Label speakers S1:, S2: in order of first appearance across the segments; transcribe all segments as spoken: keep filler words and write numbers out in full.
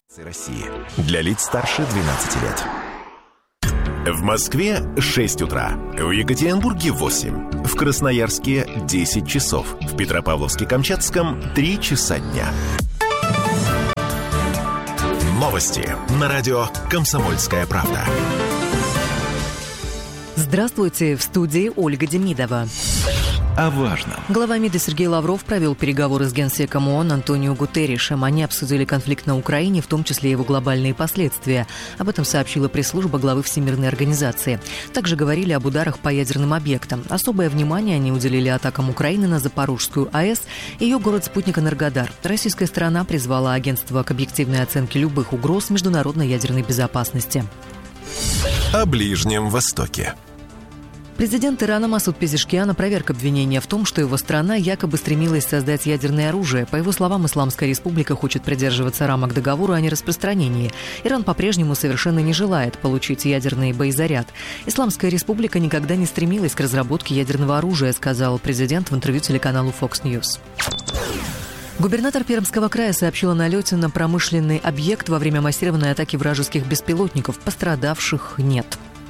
S1: России для лиц старше двенадцати лет. В Москве шесть утра, в Екатеринбурге восемь, в Красноярске десять часов, в Петропавловске-Камчатском три часа дня. Новости на радио «Комсомольская правда».
S2: Здравствуйте, в студии Ольга Демидова.
S3: О важном.
S2: Глава МИДа Сергей Лавров провел переговоры с генсеком ООН Антонио Гутерришем. Они обсудили конфликт на Украине, в том числе его глобальные последствия. Об этом сообщила пресс-служба главы Всемирной организации. Также говорили об ударах по ядерным объектам. Особое внимание они уделили атакам Украины на Запорожскую АЭС и ее город-спутник Энергодар. Российская сторона призвала агентство к объективной оценке любых угроз международной ядерной безопасности.
S1: О Ближнем Востоке.
S2: Президент Ирана Масуд Пезешкиан опроверг обвинения в том, что его страна якобы стремилась создать ядерное оружие. По его словам, Исламская республика хочет придерживаться рамок договора о нераспространении. Иран по-прежнему совершенно не желает получить ядерный боезаряд. Исламская республика никогда не стремилась к разработке ядерного оружия, сказал президент в интервью телеканалу Fox News. Губернатор Пермского края сообщил о налете на промышленный объект во время массированной атаки вражеских беспилотников. Пострадавших нет.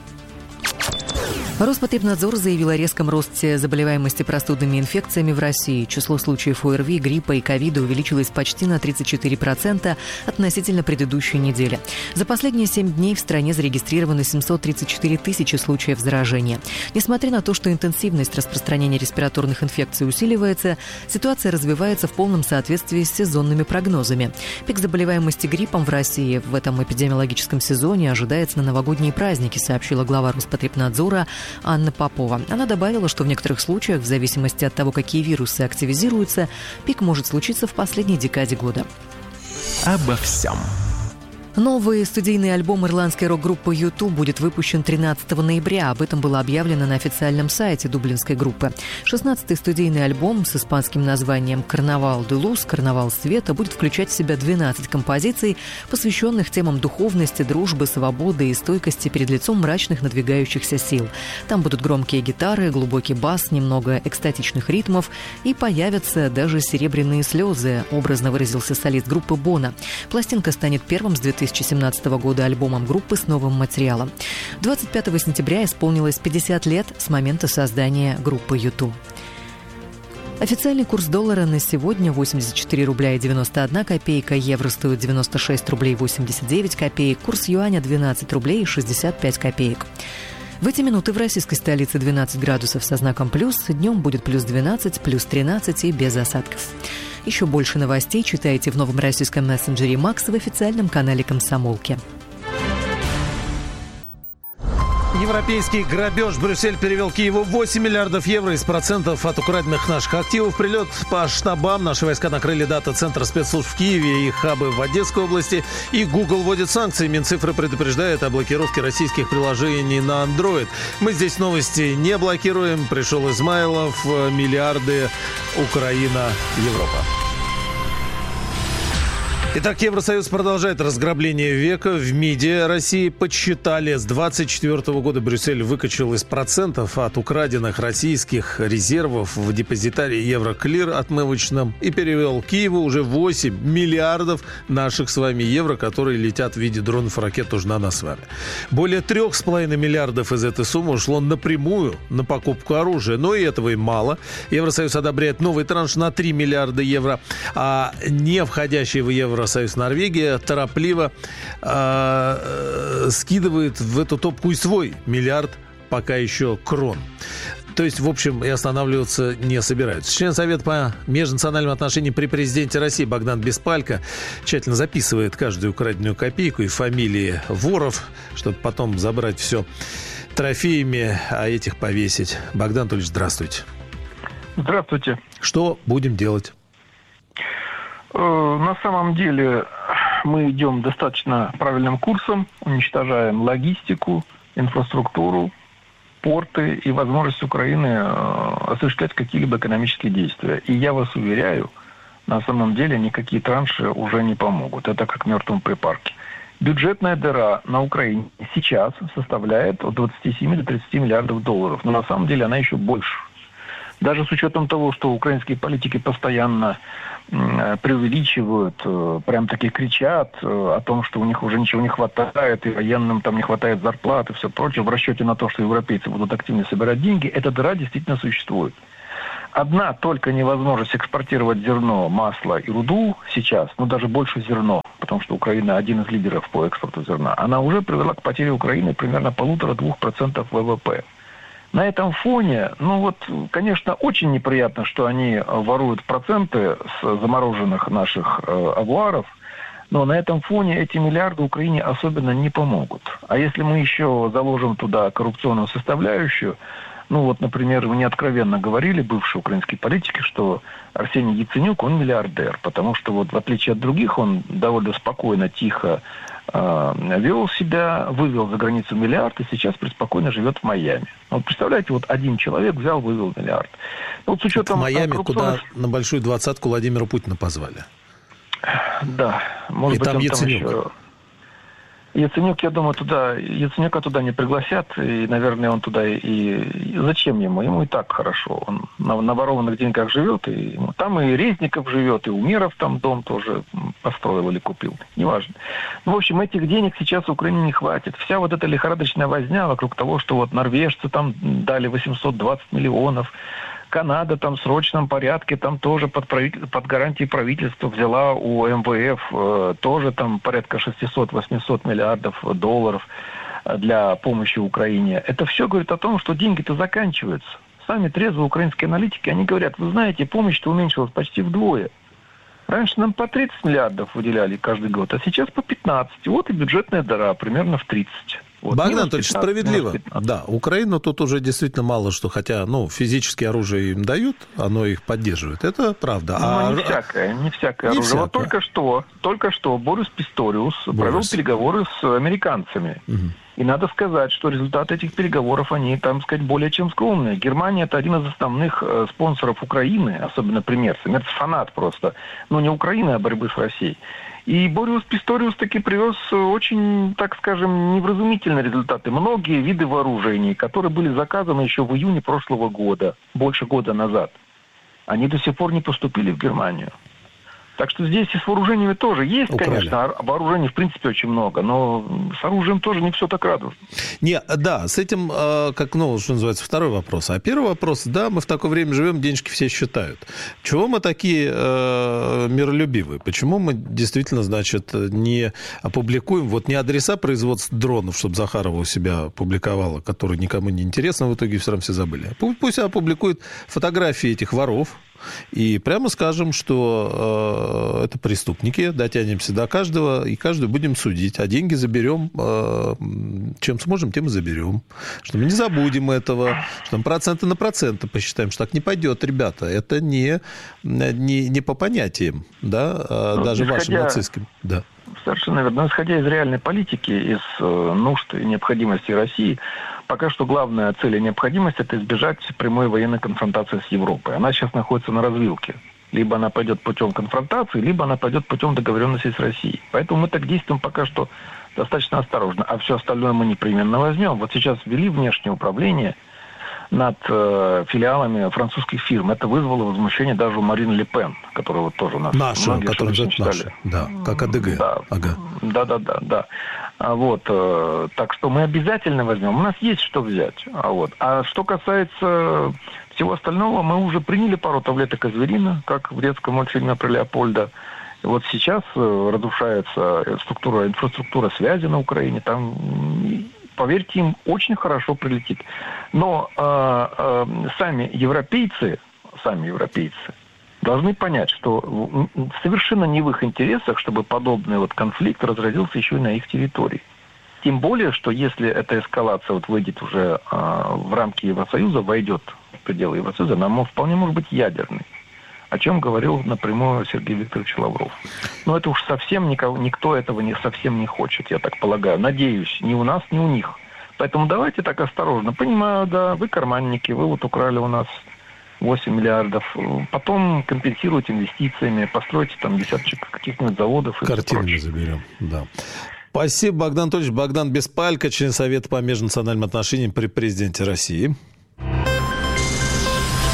S2: Роспотребнадзор заявил о резком росте заболеваемости простудными инфекциями в России. Число случаев ОРВИ, гриппа и ковида увеличилось почти на тридцать четыре процента относительно предыдущей недели. За последние семь дней в стране зарегистрировано семьсот тридцать четыре тысячи случаев заражения. Несмотря на то, что интенсивность распространения респираторных инфекций усиливается, ситуация развивается в полном соответствии с сезонными прогнозами. Пик заболеваемости гриппом в России в этом эпидемиологическом сезоне ожидается на новогодние праздники, сообщила глава Роспотребнадзора Анна Попова. Она добавила, что в некоторых случаях, в зависимости от того, какие вирусы активизируются, пик может случиться в последней декаде года.
S1: Обо всем.
S2: Новый студийный альбом ирландской рок-группы ю ту будет выпущен тринадцатого ноября. Об этом было объявлено на официальном сайте дублинской группы. шестнадцатый студийный альбом с испанским названием «Карнавал де Лус», «Карнавал света» будет включать в себя двенадцать композиций, посвященных темам духовности, дружбы, свободы и стойкости перед лицом мрачных надвигающихся сил. Там будут громкие гитары, глубокий бас, немного экстатичных ритмов и появятся даже серебряные слезы, образно выразился солист группы Боно. Пластинка станет первым с две тысячи семнадцатого года альбомом группы с новым материалом. двадцать пятого сентября исполнилось пятьдесят лет с момента создания группы ю ту. Официальный курс доллара на сегодня восемьдесят четыре рубля и девяносто одна копейка, евро стоит девяносто шесть рублей восемьдесят девять копеек, курс юаня двенадцать рублей и шестьдесят пять копеек. В эти минуты в российской столице двенадцать градусов со знаком плюс, днем будет плюс двенадцать, плюс тринадцать и без осадков. Еще больше новостей читайте в новом российском мессенджере Макс в официальном канале «Комсомолки».
S4: Европейский грабеж. Брюссель перевел Киеву восемь миллиардов евро из процентов от украденных наших активов. Прилет по штабам. Наши войска накрыли дата-центр спецслужб в Киеве и хабы в Одесской области. И Google вводит санкции. Минцифры предупреждает о блокировке российских приложений на Android. Мы здесь новости не блокируем. Пришел Измайлов. Миллиарды. Украина, Европа. Итак, Евросоюз продолжает разграбление века. В МИДе России подсчитали, с двадцать четвёртого года Брюссель выкачал из процентов от украденных российских резервов в депозитарии Евроклир отмывочном и перевел Киеву уже восемь миллиардов наших с вами евро, которые летят в виде дронов и ракет тоже на нас с вами. Более трех с половиной миллиардов из этой суммы ушло напрямую на покупку оружия. Но и этого и мало. Евросоюз одобряет новый транш на три миллиарда евро, а не входящие в евро Союз Норвегия торопливо э, скидывает в эту топку и свой миллиард пока еще крон. То есть, в общем, и останавливаться не собираются. Член Совета по межнациональным отношениям при президенте России Богдан Беспалько тщательно записывает каждую украденную копейку и фамилии воров, чтобы потом забрать все трофеями, а этих повесить. Богдан Анатольевич, здравствуйте.
S5: Здравствуйте.
S4: Что будем делать?
S5: На самом деле мы идем достаточно правильным курсом, уничтожаем логистику, инфраструктуру, порты и возможность Украины осуществлять какие-либо экономические действия. И я вас уверяю, на самом деле никакие транши уже не помогут. Это как в мертвом припарке. Бюджетная дыра на Украине сейчас составляет от двадцати семи до тридцати миллиардов долларов. Но на самом деле она еще больше. Даже с учетом того, что украинские политики постоянно э, преувеличивают, э, прям таки кричат э, о том, что у них уже ничего не хватает, и военным там не хватает зарплат и все прочее, в расчете на то, что европейцы будут активно собирать деньги, эта дыра действительно существует. Одна только невозможность экспортировать зерно, масло и руду сейчас, ну даже больше зерно, потому что Украина один из лидеров по экспорту зерна, она уже привела к потере Украины примерно полутора-двух процентов ВВП. На этом фоне, ну вот, конечно, очень неприятно, что они воруют проценты с замороженных наших э, авуаров, но на этом фоне эти миллиарды Украине особенно не помогут. А если мы еще заложим туда коррупционную составляющую, ну вот, например, мне откровенно говорили бывшие украинские политики, что Арсений Яценюк, он миллиардер, потому что вот в отличие от других он довольно спокойно, тихо э, вел себя, вывел за границу миллиард и сейчас преспокойно живет в Майами. Вот представляете, вот один человек взял, вывел миллиард. Вот с учетом
S4: в Майами,
S5: коррупционных...
S4: куда на большую двадцатку Владимира Путина позвали.
S5: Да. Может
S4: и
S5: быть,
S4: там
S5: он
S4: Яценюк.
S5: Там еще... Яценюк, я думаю, туда, Яценюка туда не пригласят, и, наверное, он туда и, и зачем ему? Ему и так хорошо. Он на, на ворованных деньгах живет, и ну, там и Резников живет, и Умеров там дом тоже построил или купил, неважно. Ну, в общем, этих денег сейчас Украине не хватит. Вся вот эта лихорадочная возня вокруг того, что вот норвежцы там дали восемьсот двадцать миллионов, Канада там в срочном порядке, там тоже под, правитель... под гарантией правительства взяла у эм вэ эф э, тоже там порядка шестьсот-восемьсот миллиардов долларов для помощи Украине. Это все говорит о том, что деньги-то заканчиваются. Сами трезвые украинские аналитики, они говорят, вы знаете, помощь-то уменьшилась почти вдвое. Раньше нам по тридцать миллиардов выделяли каждый год, а сейчас по пятнадцать. Вот и бюджетная дыра примерно в тридцать. Вот.
S4: Богдан Анатольевич, справедливо. Да, Украина тут уже действительно мало что, хотя, ну, физические оружие им дают, оно их поддерживает. Это правда.
S5: Ну,
S4: а...
S5: не всякое, не всякое
S4: не
S5: оружие.
S4: всякое.
S5: Вот только что, только что Борис Писториус
S4: Борис.
S5: провел переговоры с американцами. Угу. И надо сказать, что результаты этих переговоров, они, там сказать, более чем скромные. Германия – это один из основных э, спонсоров Украины, особенно при Мерце. Мерц фанат просто. Ну, не Украины, а борьбы с Россией. И Борис Писториус таки привез очень, так скажем, невразумительные результаты. Многие виды вооружений, которые были заказаны еще в июне прошлого года, больше года назад, они до сих пор не поступили в Германию. Так что здесь и с вооружениями тоже есть, Украина. Конечно, вооружений в принципе очень много, но с оружием тоже не все так радужно.
S4: Не, да, с этим, как, ну, что называется, второй вопрос. А первый вопрос, да, мы в такое время живем, денежки все считают. Чего мы такие э, миролюбивые? Почему мы действительно, значит, не опубликуем, вот не адреса производства дронов, чтобы Захарова у себя публиковала, которые никому не интересны, в итоге все равно все забыли. Пусть опубликует фотографии этих воров, и прямо скажем, что э, это преступники, дотянемся до каждого, и каждую будем судить, а деньги заберем, э, чем сможем, тем и заберем. Что мы не забудем этого, что мы проценты на проценты посчитаем, что так не пойдет, ребята. Это не, не, не по понятиям, да, ну, даже исходя, вашим нацистским. Да.
S5: Совершенно верно. Исходя из реальной политики, из э, нужд и необходимости России, пока что главная цель и необходимость – это избежать прямой военной конфронтации с Европой. Она сейчас находится на развилке. Либо она пойдет путем конфронтации, либо она пойдет путем договоренности с Россией. Поэтому мы так действуем пока что достаточно осторожно. А все остальное мы непременно возьмем. Вот сейчас ввели внешнее управление над э, филиалами французских фирм. Это вызвало возмущение даже у Марины Ле Пен, которая вот тоже у нас...
S4: Наша, которая же наша. Да, как АДГ.
S5: Да,
S4: ага.
S5: да, да, да, да. А вот, э, так что мы обязательно возьмем. У нас есть что взять. А, вот. А что касается всего остального, мы уже приняли пару таблеток азверина, как в детском мультфильме про Леопольда. И вот сейчас э, разрушается структура, инфраструктура связи на Украине. Там, поверьте, им очень хорошо прилетит. Но э, э, сами европейцы, сами европейцы должны понять, что совершенно не в их интересах, чтобы подобный вот конфликт разразился еще и на их территории. Тем более, что если эта эскалация вот выйдет уже э, в рамки Евросоюза, войдет в пределы Евросоюза, она вполне может быть ядерной. О чем говорил напрямую Сергей Викторович Лавров. Но это уж совсем никого, никто этого не, совсем не хочет, я так полагаю. Надеюсь, ни у нас, ни у них. Поэтому давайте так осторожно. Понимаю, да, вы карманники, вы вот украли у нас восемь миллиардов. Потом компенсируйте инвестициями, постройте там десяточек каких-нибудь заводов.
S4: Картинами заберем, да. Спасибо, Богдан Анатольевич. Богдан Беспалько, член Совета по межнациональным отношениям при президенте России.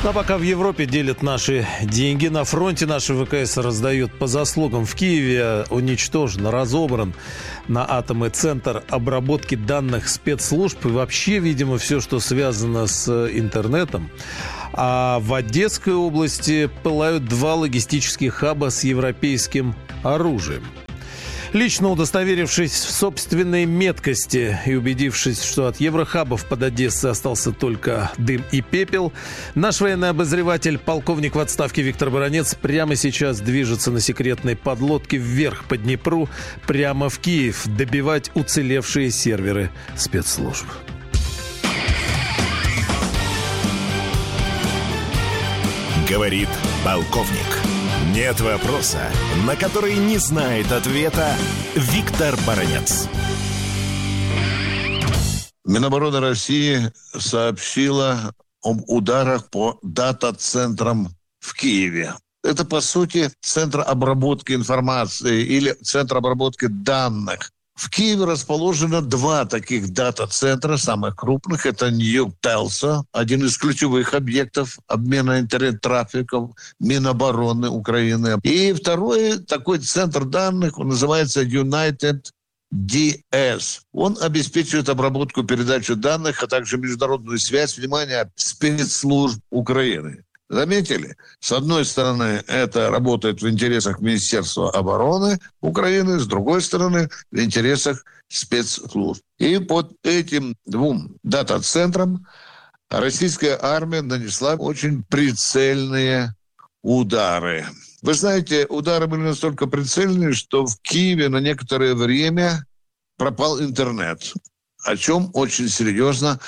S4: А пока в Европе делят наши деньги, на фронте наши ВКС раздают по заслугам. В Киеве уничтожен, разобран на атомы центр обработки данных спецслужб и вообще, видимо, все, что связано с интернетом. А в Одесской области пылают два логистических хаба с европейским оружием. Лично удостоверившись в собственной меткости и убедившись, что от еврохабов под Одессой остался только дым и пепел, наш военный обозреватель, полковник в отставке Виктор Баранец, прямо сейчас движется на секретной подлодке вверх по Днепру, прямо в Киев, добивать уцелевшие серверы спецслужб.
S1: Говорит полковник. Нет вопроса, на который не знает ответа Виктор Баранец.
S6: Минобороны России сообщила об ударах по дата-центрам в Киеве. Это, по сути, центр обработки информации или центр обработки данных. В Киеве расположено два таких дата-центра, самых крупных. Это Нью-Телса, один из ключевых объектов обмена интернет-трафиком Минобороны Украины. И второй такой центр данных, он называется United ди эс. Он обеспечивает обработку, передачу данных, а также международную связь, внимание, спецслужб Украины. Заметили? С одной стороны, это работает в интересах Министерства обороны Украины, с другой стороны, в интересах спецслужб. И под этим двум дата-центрам российская армия нанесла очень прицельные удары. Вы знаете, удары были настолько прицельные, что в Киеве на некоторое время пропал интернет, о чем очень серьезно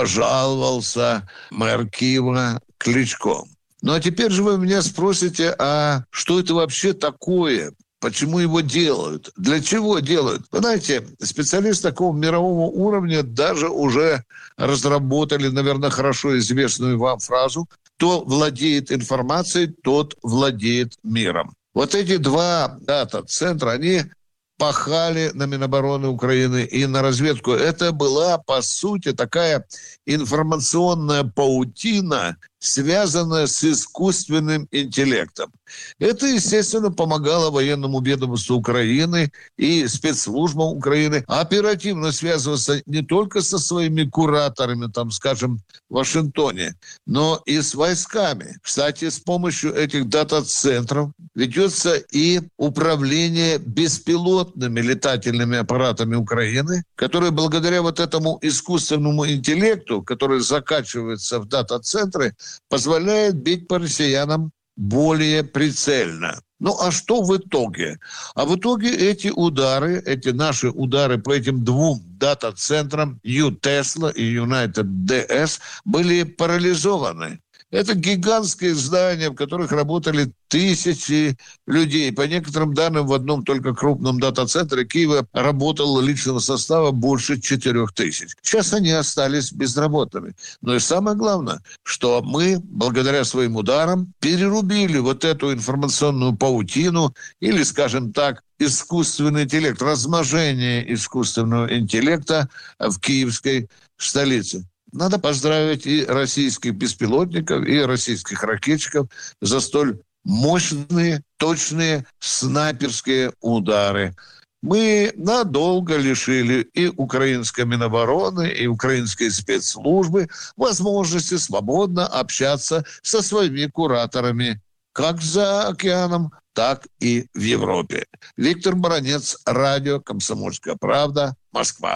S6: пожаловался мэр Киева Кличко. Ну а теперь же вы меня спросите, а что это вообще такое? Почему его делают? Для чего делают? Вы знаете, специалисты такого мирового уровня даже уже разработали, наверное, хорошо известную вам фразу: «Кто владеет информацией, тот владеет миром». Вот эти два дата-центра, они пахали на Минобороны Украины и на разведку. Это была, по сути, такая информационная паутина, связанная с искусственным интеллектом. Это, естественно, помогало военному ведомству Украины и спецслужбам Украины оперативно связываться не только со своими кураторами, там, скажем, в Вашингтоне, но и с войсками. Кстати, с помощью этих дата-центров ведется и управление беспилотными летательными аппаратами Украины, которые благодаря вот этому искусственному интеллекту, который закачивается в дата-центры, позволяет бить по россиянам более прицельно. Ну а что в итоге? А в итоге эти удары, эти наши удары по этим двум дата-центрам Ю-Тесла и United ди эс были парализованы. Это гигантские здания, в которых работали тысячи людей. По некоторым данным, в одном только крупном дата-центре Киева работало личного состава больше четырех тысяч. Сейчас они остались безработными. Но и самое главное, что мы, благодаря своим ударам, перерубили вот эту информационную паутину или, скажем так, искусственный интеллект, размножение искусственного интеллекта в киевской столице. Надо поздравить и российских беспилотников, и российских ракетчиков за столь мощные, точные снайперские удары. Мы надолго лишили и украинской Минобороны, и украинской спецслужбы возможности свободно общаться со своими кураторами как за океаном, так и в Европе. Виктор Баранец, радио «Комсомольская правда», Москва.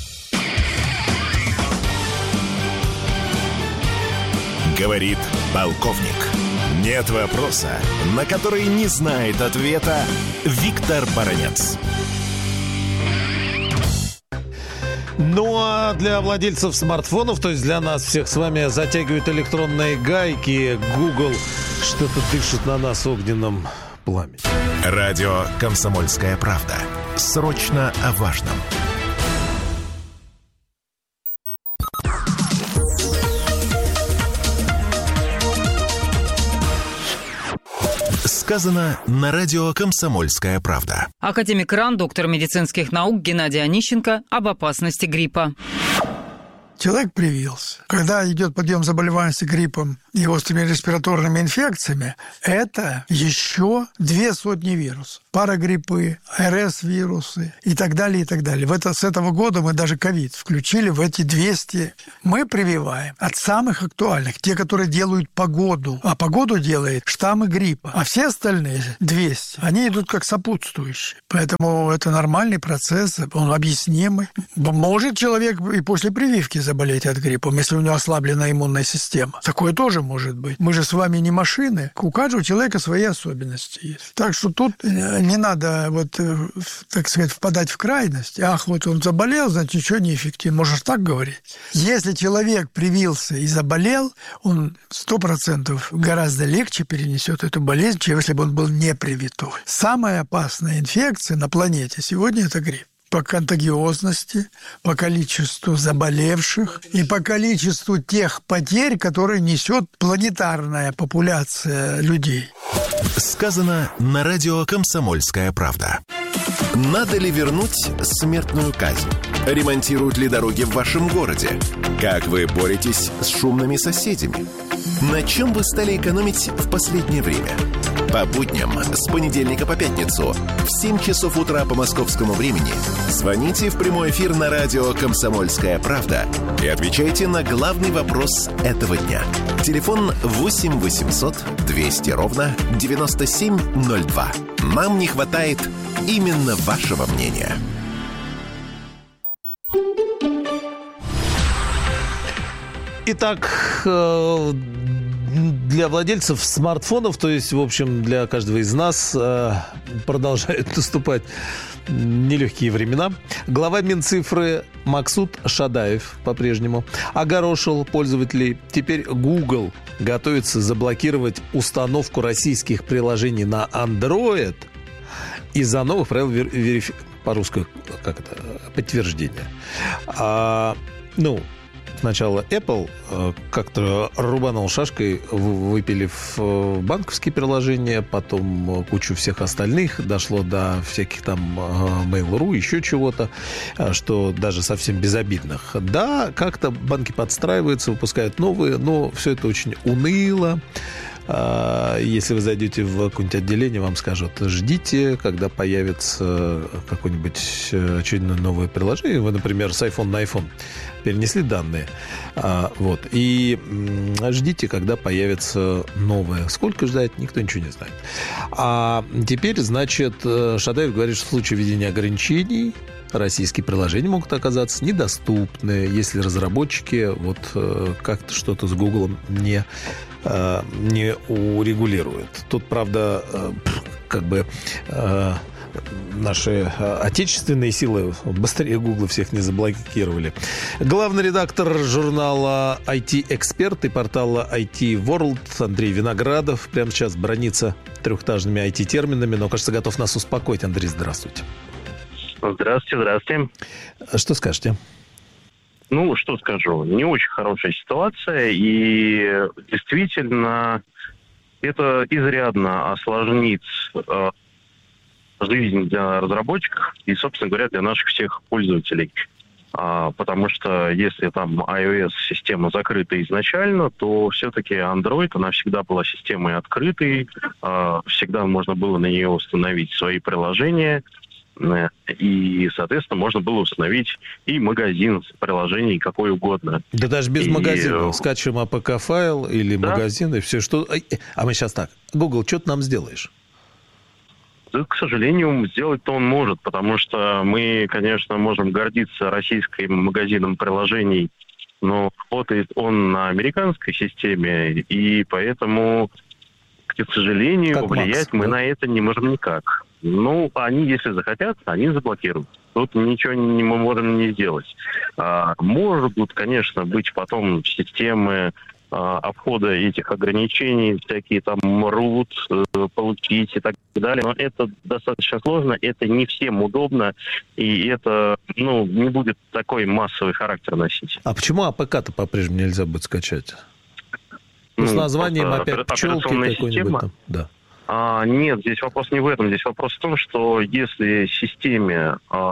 S1: Говорит полковник. Нет вопроса, на который не знает ответа Виктор Баранец.
S4: Ну а для владельцев смартфонов, то есть для нас всех с вами, затягивают электронные гайки. Google что-то дышит на нас огненным пламенем.
S1: Радио «Комсомольская правда». Срочно о важном. Сказано на радио «Комсомольская правда».
S7: Академик РАН, доктор медицинских наук Геннадий Онищенко об опасности гриппа. Человек привился. Когда идет подъем заболеваемости гриппом и острыми респираторными инфекциями, это еще две сотни вирусов. Парагриппы, эр эс-вирусы и так далее, и так далее. В это, с этого года мы даже ковид включили в эти двести. Мы прививаем от самых актуальных, те, которые делают погоду. А погоду делает штаммы гриппа. А все остальные двести, они идут как сопутствующие. Поэтому это нормальный процесс, он объяснимый. Может человек и после прививки заболеть от гриппа, если у него ослаблена иммунная система. Такое тоже может быть. Мы же с вами не машины. У каждого человека свои особенности есть. Так что тут не надо, вот, так сказать, впадать в крайность. Ах, вот он заболел, значит, ничего не эффективно. Можешь так говорить? Если человек привился и заболел, он сто процентов гораздо легче перенесет эту болезнь, чем если бы он был не привитой. Самая опасная инфекция на планете сегодня – это грипп. По контагиозности, по количеству заболевших и по количеству тех потерь, которые несет планетарная популяция людей.
S1: Сказано на радио «Комсомольская правда». Надо ли вернуть смертную казнь? Ремонтируют ли дороги в вашем городе? Как вы боретесь с шумными соседями? На чем вы стали экономить в последнее время? По будням с понедельника по пятницу в семь часов утра по московскому времени звоните в прямой эфир на радио «Комсомольская правда» и отвечайте на главный вопрос этого дня. Телефон восемь восемьсот двести ровно девяносто семь ноль два. Нам не хватает именно вашего мнения.
S4: Итак, для владельцев смартфонов, то есть, в общем, для каждого из нас, продолжают наступать нелегкие времена. Глава Минцифры Максут Шадаев по-прежнему огорошил пользователей. Теперь Google готовится заблокировать установку российских приложений на Android из-за новых правил верификации. По-русски, как это, подтверждения. А, ну... Сначала Apple как-то рубанул шашкой, выпилив банковские приложения, потом кучу всех остальных, дошло до всяких там Mail.ru, еще чего-то, что даже совсем безобидных. Да, как-то банки подстраиваются, выпускают новые, но все это очень уныло. Если вы зайдете в какое-нибудь отделение, вам скажут: ждите, когда появится какое-нибудь очередное новое приложение. Вы, например, с iPhone на iPhone перенесли данные. Вот. И ждите, когда появится новое. Сколько ждать, никто ничего не знает. А теперь, значит, Шадаев говорит, что в случае введения ограничений российские приложения могут оказаться недоступны, если разработчики вот как-то что-то с Google не не урегулирует. Тут, правда, как бы наши отечественные силы быстрее Гугла всех не заблокировали. Главный редактор журнала ай ти-эксперт и портала ай ти World Андрей Виноградов прямо сейчас бранится трехэтажными ай ти-терминами, но, кажется, готов нас успокоить. Андрей, здравствуйте.
S8: Здравствуйте, здравствуйте.
S4: Что скажете?
S8: Ну, что скажу, не очень хорошая ситуация, и действительно это изрядно осложнит э, жизнь для разработчиков и, собственно говоря, для наших всех пользователей. А, потому что если там iOS-система закрыта изначально, то все-таки Android, она всегда была системой открытой, а, всегда можно было на нее установить свои приложения. И, соответственно, можно было установить и магазин приложений какой угодно.
S4: Да даже без
S8: и...
S4: магазина. Скачиваем эй пи кей-файл или да? магазин, и все. Что... А мы сейчас так. Google, что ты нам сделаешь?
S8: Да, к сожалению, сделать-то он может, потому что мы, конечно, можем гордиться российским магазином приложений, но работает он на американской системе, и поэтому, к сожалению, как повлиять Макс, мы да? на это не можем никак. Ну, они, если захотят, они заблокируют. Тут ничего не мы можем не сделать. А, могут, конечно, быть потом системы а, обхода этих ограничений, всякие там root, получить и так далее. Но это достаточно сложно, это не всем удобно, и это, ну, не будет такой массовый характер носить.
S4: А почему эй пи кей-то по-прежнему нельзя будет скачать? Ну, ну с названием опять пчелки какой-нибудь там. Да.
S8: А, нет, здесь вопрос не в этом. Здесь вопрос в том, что если системе а,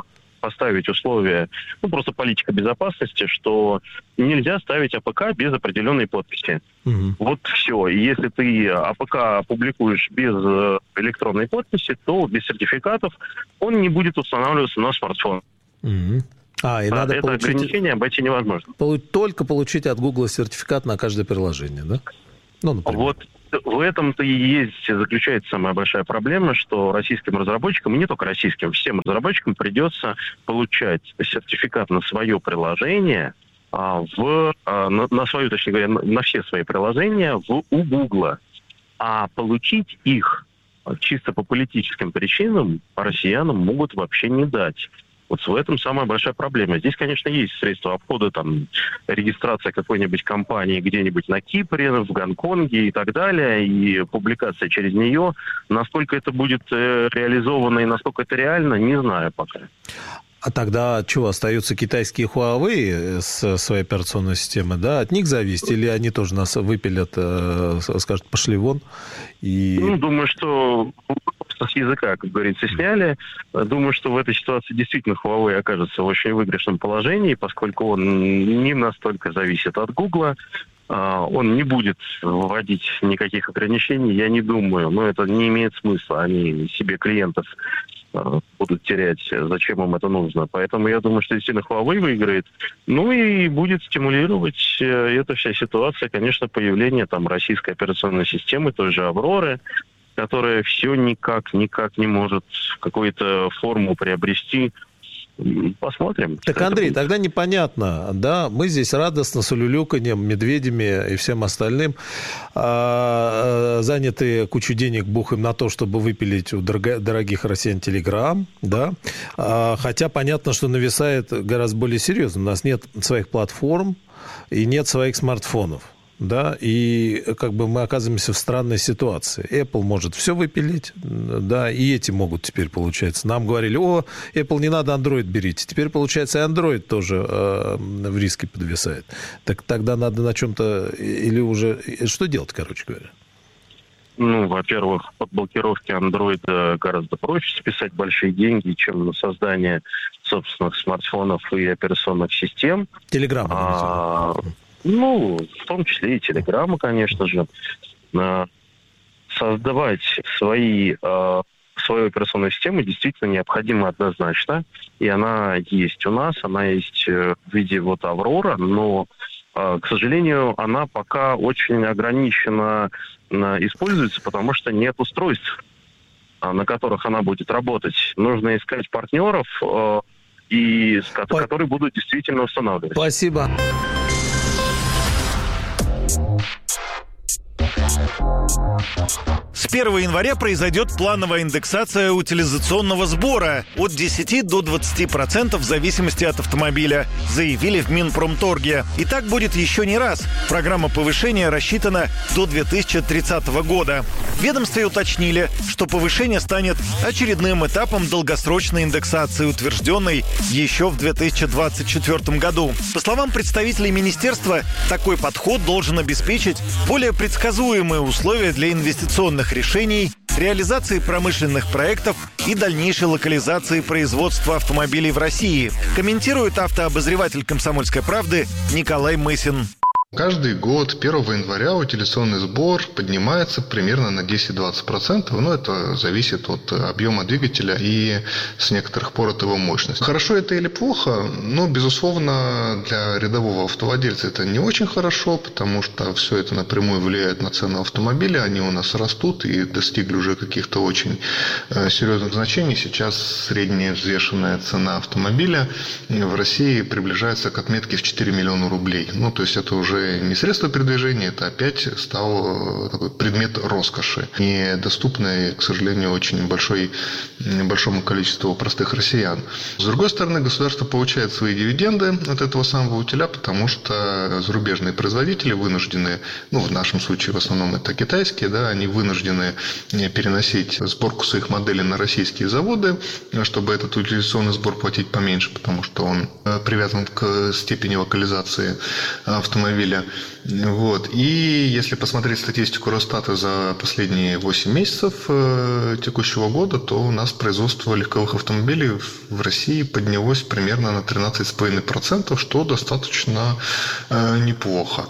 S8: поставить условия, ну, просто политика безопасности, что нельзя ставить АПК без определенной подписи. Угу. Вот все. И если ты АПК публикуешь без электронной подписи, то без сертификатов он не будет устанавливаться на смартфон.
S4: Угу. А, и а, надо
S8: это
S4: получить...
S8: ограничение обойти невозможно.
S4: Только получить от Google сертификат на каждое приложение, да? Ну, например.
S8: Вот в этом-то и есть, заключается самая большая проблема, что российским разработчикам, и не только российским, всем разработчикам придется получать сертификат на свое приложение, а, в, а, на, на свою, точнее говоря, на, на все свои приложения в, у Google. А получить их чисто по политическим причинам россиянам могут вообще не дать. Вот в этом самая большая проблема. Здесь, конечно, есть средства обхода, там, регистрация какой-нибудь компании где-нибудь на Кипре, в Гонконге и так далее, и публикация через нее. Насколько это будет э, реализовано и насколько это реально, не знаю пока.
S4: А тогда что, остаются китайские Huawei с своей операционной системой, да? От них зависит? Или они тоже нас выпилят, э, скажут, пошли вон? И... Ну,
S8: думаю, что... с языка, как говорится, сняли. Думаю, что в этой ситуации действительно Huawei окажется в очень выигрышном положении, поскольку он не настолько зависит от Гугла. Он не будет вводить никаких ограничений, я не думаю. Но это не имеет смысла. Они себе клиентов будут терять. Зачем им это нужно? Поэтому я думаю, что действительно Huawei выиграет. Ну и будет стимулировать эта вся ситуация, конечно, появление там российской операционной системы, той же Авроры, которая все никак, никак не может какую-то форму приобрести. Посмотрим.
S4: Так, Андрей, тогда непонятно, да, мы здесь радостно с улюлюканьем, медведями и всем остальным а, заняты кучу денег бухаем на то, чтобы выпилить у дорого, дорогих россиян Telegram, да, а, хотя понятно, что нависает гораздо более серьезно. У нас нет своих платформ и нет своих смартфонов. Да, и как бы мы оказываемся в странной ситуации. Apple может все выпилить, да, и эти могут теперь, получается. Нам говорили, о, Apple не надо, Android берите. Теперь, получается, и Android тоже э, в риске подвисает. Так тогда надо на чем-то, или уже, что делать, короче говоря?
S8: Ну, во-первых, под блокировки Android гораздо проще списать большие деньги, чем на создание собственных смартфонов и операционных систем.
S4: Telegram.
S8: А, ну, в том числе и Telegram, конечно же. Создавать свои, свою операционную систему действительно необходимо однозначно. И она есть у нас, она есть в виде вот Аврора, но, к сожалению, она пока очень ограниченно используется, потому что нет устройств, на которых она будет работать. Нужно искать партнеров, и, которые будут действительно устанавливать.
S4: Спасибо.
S9: С первого января произойдет плановая индексация утилизационного сбора от десяти до двадцати процентов в зависимости от автомобиля, заявили в Минпромторге. И так будет еще не раз. Программа повышения рассчитана до две тысячи тридцатого года. В ведомстве уточнили, что повышение станет очередным этапом долгосрочной индексации, утвержденной еще в две тысячи двадцать четвёртом году. По словам представителей министерства, такой подход должен обеспечить более предсказуемые условия для инвестиционных решений, реализации промышленных проектов и дальнейшей локализации производства автомобилей в России, комментирует автообозреватель «Комсомольской правды» Николай Мысин.
S10: Каждый год первого января утилизационный сбор поднимается примерно на десять-двадцать процентов, но это зависит от объема двигателя и с некоторых пор от его мощности. Хорошо это или плохо? Ну, безусловно, для рядового автовладельца это не очень хорошо, потому что все это напрямую влияет на цену автомобиля, они у нас растут и достигли уже каких-то очень серьезных значений. Сейчас средняя взвешенная цена автомобиля в России приближается к отметке в четыре миллиона рублей. Ну, то есть это уже не средство передвижения, это опять стал такой предмет роскоши, недоступный, к сожалению, очень большой, большому количеству простых россиян. С другой стороны, государство получает свои дивиденды от этого самого утиля, потому что зарубежные производители вынуждены, ну, в нашем случае в основном это китайские, да, они вынуждены переносить сборку своих моделей на российские заводы, чтобы этот утилизационный сбор платить поменьше, потому что он привязан к степени локализации автомобиля. автомобиля. Вот. И если посмотреть статистику Росстата за последние восемь месяцев э, текущего года, то у нас производство легковых автомобилей в России поднялось примерно на тринадцать целых пять десятых процента, что достаточно э, неплохо.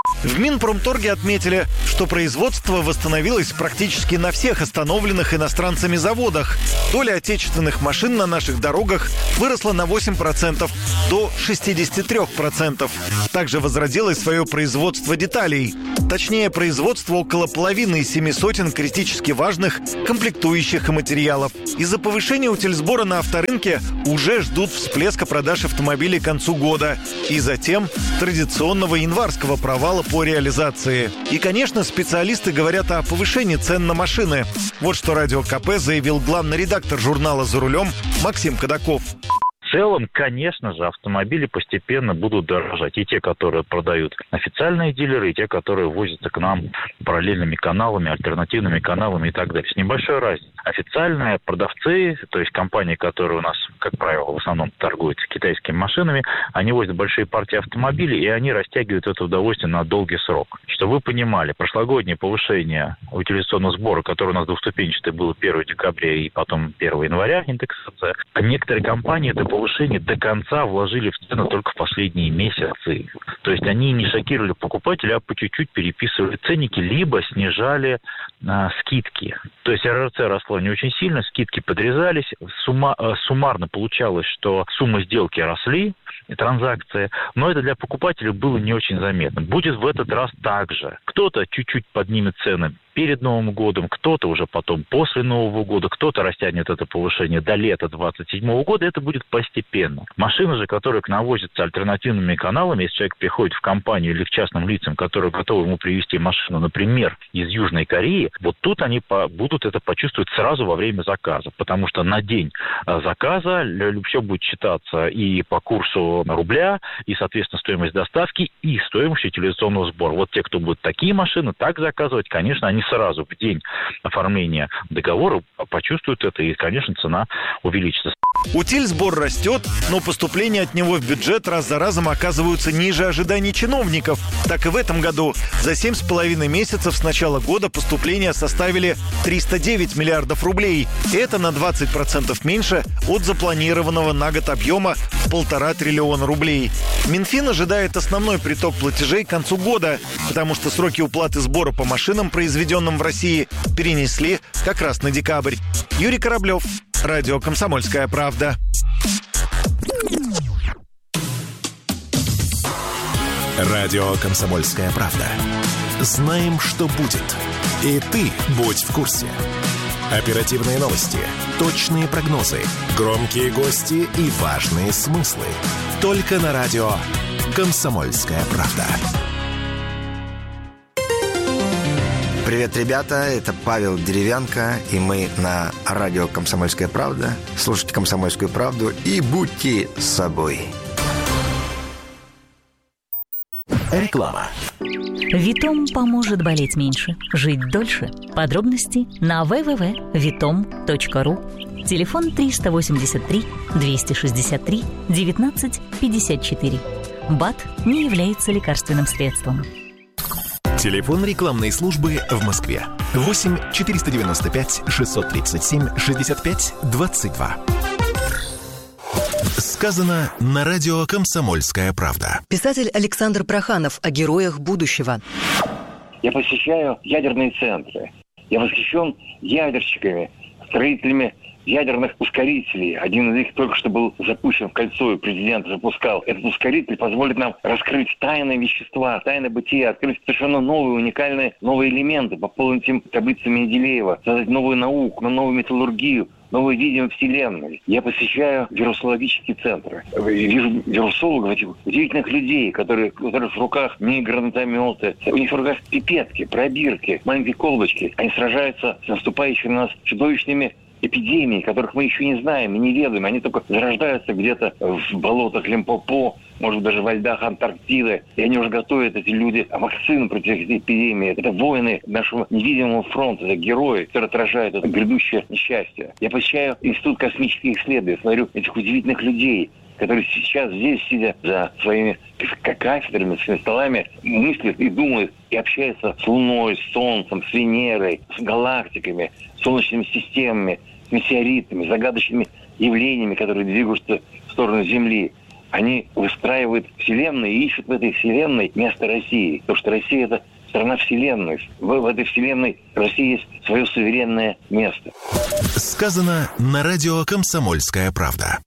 S9: В Минпромторге отметили, что производство восстановилось практически на всех остановленных иностранцами заводах. Доля отечественных машин на наших дорогах выросла на восемь процентов до шестьдесят три процента. Также возродилось свое производство деталей. Точнее, производство около половины из семи сотен критически важных комплектующих и материалов. Из-за повышения утильсбора на авторынке уже ждут всплеска продаж автомобилей к концу года. И затем традиционного январского провала по реализации. И, конечно, специалисты говорят о повышении цен на машины. Вот что Радио КП заявил главный редактор журнала «За рулем» Максим Кадаков.
S11: В целом, конечно же, автомобили постепенно будут дорожать. И те, которые продают официальные дилеры, и те, которые возятся к нам параллельными каналами, альтернативными каналами и так далее. С небольшой разницей. Официальные продавцы, то есть компании, которые у нас, как правило, в основном торгуют китайскими машинами, они возят большие партии автомобилей, и они растягивают это удовольствие на долгий срок. Чтобы вы понимали, прошлогоднее повышение утилизационного сбора, которое у нас двухступенчатое было первого декабря и потом первого января, индексация, некоторые компании это повышение до конца вложили в цену только в последние месяцы. То есть они не шокировали покупателя, а по чуть-чуть переписывали ценники, либо снижали а, скидки. То есть эр эр цэ росло не очень сильно, скидки подрезались, сумма, суммарно получалось, что суммы сделки росли, и транзакции, но это для покупателя было не очень заметно. Будет в этот раз так же. Кто-то чуть-чуть поднимет цены перед Новым годом, кто-то уже потом после Нового года, кто-то растянет это повышение до лета двадцать седьмого года, это будет постепенно. Машины же, которые к нам возятся альтернативными каналами, если человек приходит в компанию или к частным лицам, которые готовы ему привезти машину, например, из Южной Кореи, вот тут они по- будут это почувствовать сразу во время заказа, потому что на день заказа все будет считаться и по курсу рубля, и, соответственно, стоимость доставки, и стоимость утилизационного сбора. Вот те, кто будут такие машины так заказывать, конечно, они сразу в день оформления договора почувствуют это, и, конечно, цена увеличится.
S9: Утильсбор растет, но поступления от него в бюджет раз за разом оказываются ниже ожиданий чиновников. Так и в этом году. За семь с половиной месяцев с начала года поступления составили триста девять миллиардов рублей. Это на двадцать процентов меньше от запланированного на год объема в полтора триллиона рублей. Минфин ожидает основной приток платежей к концу года, потому что сроки уплаты сбора по машинам, произведенным в России, перенесли как раз на декабрь. Юрий Кораблев, Радио «Комсомольская правда».
S1: Радио «Комсомольская правда». Знаем, что будет. И ты будь в курсе. Оперативные новости, точные прогнозы, громкие гости и важные смыслы. Только на радио «Комсомольская правда».
S12: Привет, ребята, это Павел Деревянко, и мы на радио «Комсомольская правда». Слушайте «Комсомольскую правду» и будьте собой.
S1: Реклама.
S13: Витом поможет болеть меньше, жить дольше. Подробности на дабл ю дабл ю дабл ю точка витом точка ру. Телефон триста восемьдесят три двести шестьдесят три девятнадцать пятьдесят четыре. БАД не является лекарственным средством.
S1: Телефон рекламной службы в Москве. восемь четыреста девяносто пять шестьсот тридцать семь шестьдесят пять двадцать два. Сказано на радио «Комсомольская правда».
S2: Писатель Александр Проханов о героях будущего.
S14: Я посещаю ядерные центры. Я восхищен ядерщиками, строителями ядерных ускорителей. Один из них только что был запущен в кольцо, и президент запускал. Этот ускоритель позволит нам раскрыть тайны вещества, тайны бытия, открыть совершенно новые, уникальные, новые элементы, пополнить им таблицу Менделеева, создать новую науку, новую металлургию, новые видимые вселенной. Я посещаю вирусологические центры. Вижу вирусологов, этих удивительных людей, которые, у которых в руках не гранатометы, у них в руках пипетки, пробирки, маленькие колбочки. Они сражаются с наступающими на нас чудовищными эпидемией, которых мы еще не знаем и не ведаем. Они только зарождаются где-то в болотах Лимпопо, может, даже во льдах Антарктиды. И они уже готовят, эти люди, вакцины против этих эпидемий. Это воины нашего невидимого фронта, это герои, которые отражают это грядущее несчастье. Я посещаю Институт космических исследований, смотрю этих удивительных людей. которые сейчас здесь, сидя за своими кафедрами, своими столами, мыслят и думают, и общаются с Луной, с Солнцем, с Венерой, с галактиками, с солнечными системами, с метеоритами, загадочными явлениями, которые двигаются в сторону Земли. Они выстраивают Вселенную и ищут в этой Вселенной место России. Потому что Россия – это страна Вселенной. В, в этой Вселенной России есть свое суверенное место.
S1: Сказано на радио «Комсомольская правда».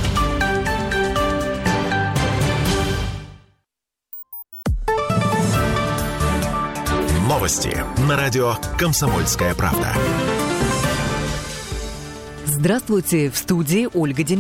S1: Новости на радио «Комсомольская правда».
S2: Здравствуйте, в студии Ольга Демидова.